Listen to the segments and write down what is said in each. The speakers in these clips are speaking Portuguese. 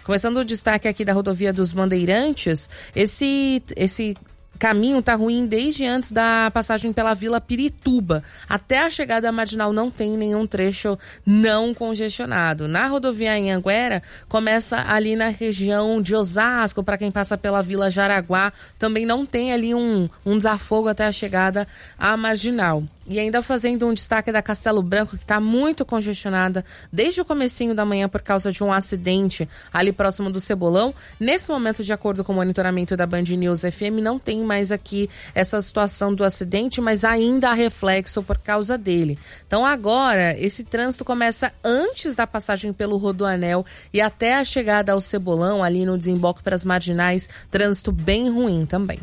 Começando o destaque aqui da rodovia dos Bandeirantes, esse caminho tá ruim desde antes da passagem pela Vila Pirituba. Até a chegada à Marginal não tem nenhum trecho não congestionado. Na rodovia Anhanguera, começa ali na região de Osasco, para quem passa pela Vila Jaraguá, também não tem ali um desafogo até a chegada à Marginal. E ainda fazendo um destaque da Castelo Branco, que está muito congestionada desde o comecinho da manhã por causa de um acidente ali próximo do Cebolão. Nesse momento, de acordo com o monitoramento da Band News FM, não tem mais aqui essa situação do acidente, mas ainda há reflexo por causa dele. Então agora, esse trânsito começa antes da passagem pelo Rodoanel e até a chegada ao Cebolão, ali no desemboque para as Marginais, trânsito bem ruim também.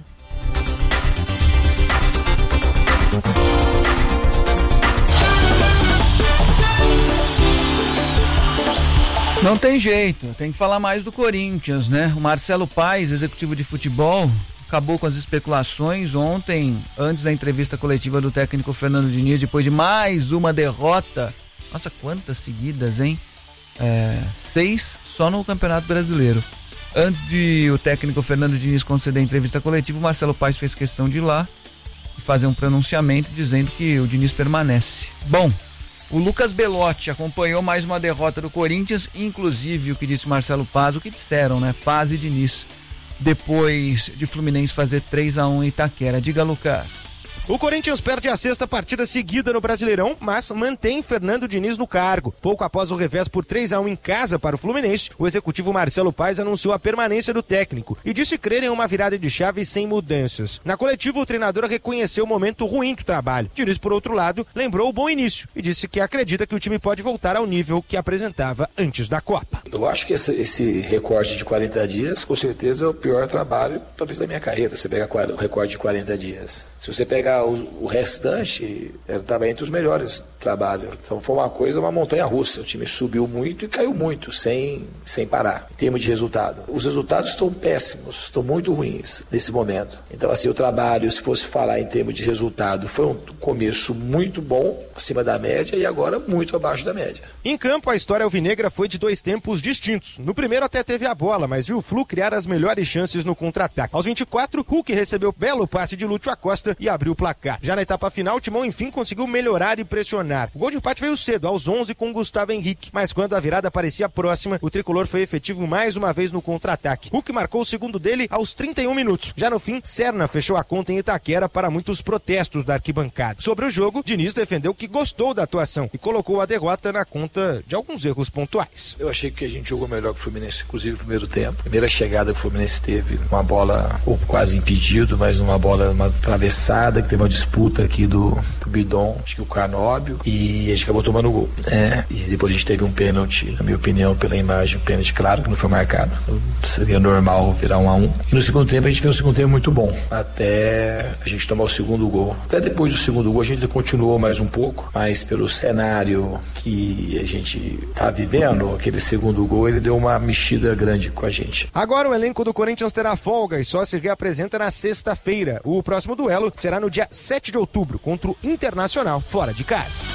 Não tem jeito, tem que falar mais do Corinthians, né? O Marcelo Paes, executivo de futebol, acabou com as especulações ontem, antes da entrevista coletiva do técnico Fernando Diniz, depois de mais uma derrota. Nossa, quantas seguidas, hein? 6 só no Campeonato Brasileiro. Antes de o técnico Fernando Diniz conceder a entrevista coletiva, o Marcelo Paes fez questão de ir lá e fazer um pronunciamento dizendo que o Diniz permanece. Bom, o Lucas Belotti acompanhou mais uma derrota do Corinthians, inclusive o que disse Marcelo Paz, o que disseram, né? Paz e Diniz, depois de Fluminense fazer 3-1 em Itaquera. Diga, Lucas. O Corinthians perde a sexta partida seguida no Brasileirão, mas mantém Fernando Diniz no cargo. Pouco após o revés por 3-1 em casa para o Fluminense, o executivo Marcelo Paes anunciou a permanência do técnico e disse crer em uma virada de chave sem mudanças. Na coletiva, o treinador reconheceu o momento ruim do trabalho. Diniz, por outro lado, lembrou o bom início e disse que acredita que o time pode voltar ao nível que apresentava antes da Copa. Eu acho que esse recorde de 40 dias, com certeza, é o pior trabalho, talvez, da minha carreira. Você pega o recorde de 40 dias. Se você pegar o restante, estava entre os melhores trabalhos. Então foi uma montanha-russa. O time subiu muito e caiu muito, sem parar, em termos de resultado. Os resultados estão péssimos, estão muito ruins nesse momento. Então, assim, o trabalho, se fosse falar em termos de resultado, foi um começo muito bom, acima da média, e agora muito abaixo da média. Em campo, a história alvinegra foi de 2 tempos distintos. No primeiro até teve a bola, mas viu o Flu criar as melhores chances no contra-ataque. Aos 24, Hulk recebeu belo passe de Lúcio Acosta e abriu o placar. Já na etapa final, o Timão enfim conseguiu melhorar e pressionar. O gol de empate veio cedo, aos 11, com Gustavo Henrique, mas quando a virada parecia próxima, o tricolor foi efetivo mais uma vez no contra-ataque. Hulk marcou o segundo dele aos 31 minutos. Já no fim, Serna fechou a conta em Itaquera para muitos protestos da arquibancada. Sobre o jogo, Diniz defendeu que gostou da atuação e colocou a derrota na conta de alguns erros pontuais. Eu achei que a gente jogou melhor que o Fluminense, inclusive no primeiro tempo. Primeira chegada que o Fluminense teve, uma bola ou quase impedido, mas uma atravessada, que teve uma disputa aqui do Bidon, acho que o Canóbio, e a gente acabou tomando o gol. E depois a gente teve um pênalti, na minha opinião, pela imagem, um pênalti claro que não foi marcado. Seria normal virar 1-1. E no segundo tempo a gente fez um segundo tempo muito bom, até a gente tomar o segundo gol. Até depois do segundo gol a gente continuou mais um pouco, mas pelo cenário que a gente tá vivendo, aquele segundo gol, ele deu uma mexida grande com a gente. Agora o elenco do Corinthians terá folga e só se reapresenta na sexta-feira. O próximo duelo será no dia 7 de outubro, contra o Internacional, fora de casa.